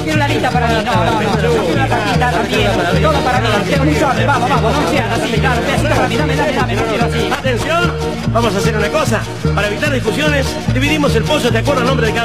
Quiero una lista para mí, no quiero una cajita también, todo para mí, quiero un orden, vamos, no sean así, claro, pedacito para mí, dame, no quiero así. Atención, vamos a hacer una cosa, para evitar discusiones, dividimos el pollo de acuerdo al nombre de cada